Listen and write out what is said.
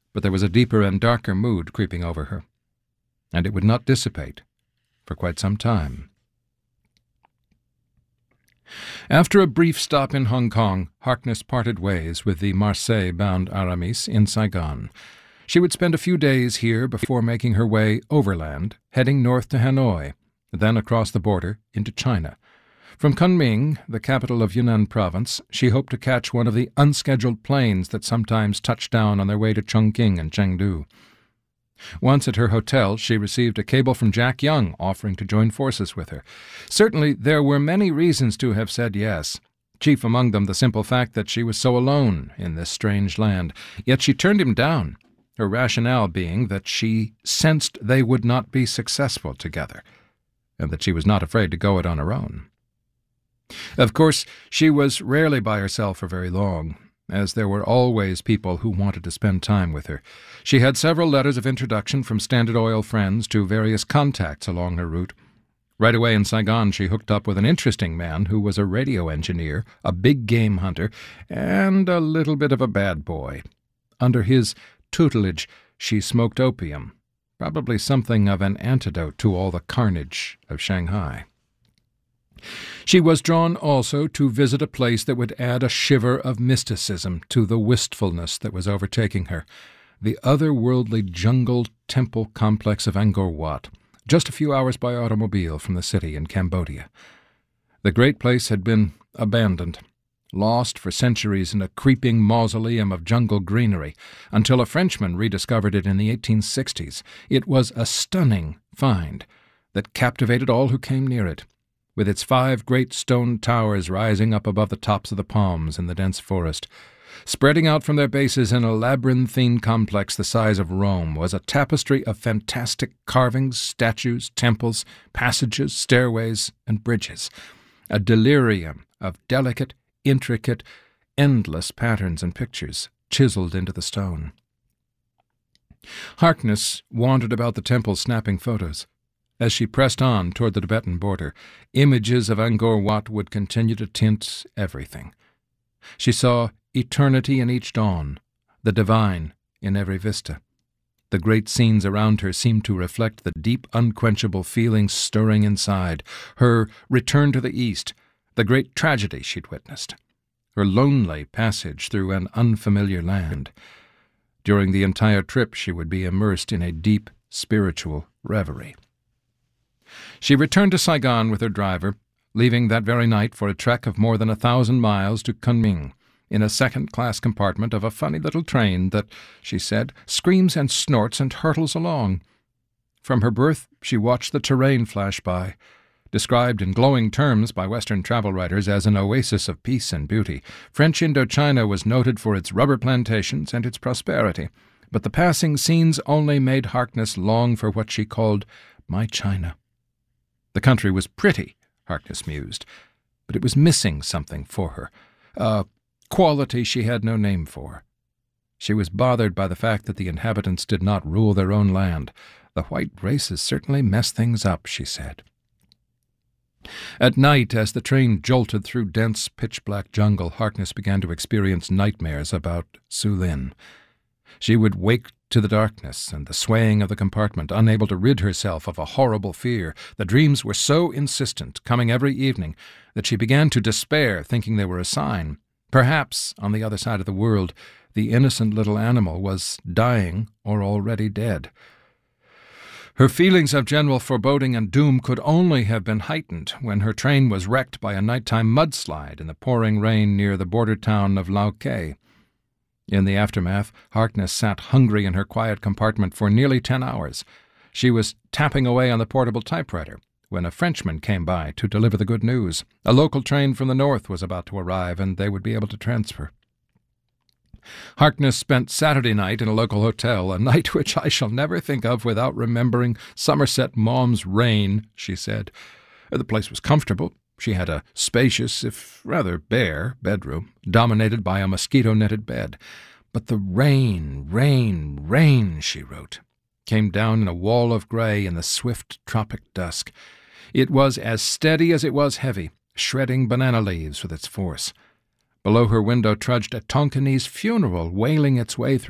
but there was a deeper and darker mood creeping over her, and it would not dissipate for quite some time. After a brief stop in Hong Kong, Harkness parted ways with the Marseille-bound Aramis in Saigon. She would spend a few days here before making her way overland, heading north to Hanoi, then across the border into China. From Kunming, the capital of Yunnan province, she hoped to catch one of the unscheduled planes that sometimes touched down on their way to Chongqing and Chengdu. Once at her hotel, she received a cable from Jack Young offering to join forces with her. Certainly, there were many reasons to have said yes, chief among them the simple fact that she was so alone in this strange land. Yet she turned him down, her rationale being that she sensed they would not be successful together, and that she was not afraid to go it on her own. Of course, she was rarely by herself for very long, as there were always people who wanted to spend time with her. She had several letters of introduction from Standard Oil friends to various contacts along her route. Right away in Saigon, she hooked up with an interesting man who was a radio engineer, a big game hunter, and a little bit of a bad boy. Under his tutelage, she smoked opium, probably something of an antidote to all the carnage of Shanghai. She was drawn also to visit a place that would add a shiver of mysticism to the wistfulness that was overtaking her, the otherworldly jungle temple complex of Angkor Wat, just a few hours by automobile from the city in Cambodia. The great place had been abandoned, lost for centuries in a creeping mausoleum of jungle greenery, until a Frenchman rediscovered it in the 1860s. It was a stunning find that captivated all who came near it, with its 5 great stone towers rising up above the tops of the palms in the dense forest. Spreading out from their bases in a labyrinthine complex the size of Rome was a tapestry of fantastic carvings, statues, temples, passages, stairways, and bridges, a delirium of delicate, intricate, endless patterns and pictures chiseled into the stone. Harkness wandered about the temple snapping photos. As she pressed on toward the Tibetan border, images of Angkor Wat would continue to tint everything. She saw eternity in each dawn, the divine in every vista. The great scenes around her seemed to reflect the deep, unquenchable feelings stirring inside, her return to the East, the great tragedy she'd witnessed, her lonely passage through an unfamiliar land. During the entire trip she would be immersed in a deep spiritual reverie. She returned to Saigon with her driver, leaving that very night for a trek of more than 1,000 miles to Kunming, in a second-class compartment of a funny little train that, she said, screams and snorts and hurtles along. From her berth she watched the terrain flash by, described in glowing terms by Western travel writers as an oasis of peace and beauty. French Indochina was noted for its rubber plantations and its prosperity, but the passing scenes only made Harkness long for what she called my China. The country was pretty, Harkness mused, but it was missing something for her, a quality she had no name for. She was bothered by the fact that the inhabitants did not rule their own land. The white races certainly messed things up, she said. At night, as the train jolted through dense, pitch-black jungle, Harkness began to experience nightmares about Sulin. She would wake to the darkness and the swaying of the compartment, unable to rid herself of a horrible fear. The dreams were so insistent, coming every evening, that she began to despair, thinking they were a sign. Perhaps, on the other side of the world, the innocent little animal was dying or already dead. Her feelings of general foreboding and doom could only have been heightened when her train was wrecked by a nighttime mudslide in the pouring rain near the border town of Lao Kei. In the aftermath, Harkness sat hungry in her quiet compartment for nearly 10 hours. She was tapping away on the portable typewriter when a Frenchman came by to deliver the good news. A local train from the north was about to arrive, and they would be able to transfer. Harkness spent Saturday night in a local hotel, a night which I shall never think of without remembering Somerset Maugham's Rain, she said. The place was comfortable. She had a spacious, if rather bare, bedroom, dominated by a mosquito-netted bed. But the rain, she wrote, came down in a wall of grey in the swift tropic dusk. It was as steady as it was heavy, shredding banana leaves with its force. Below her window trudged a Tonkinese funeral, wailing its way through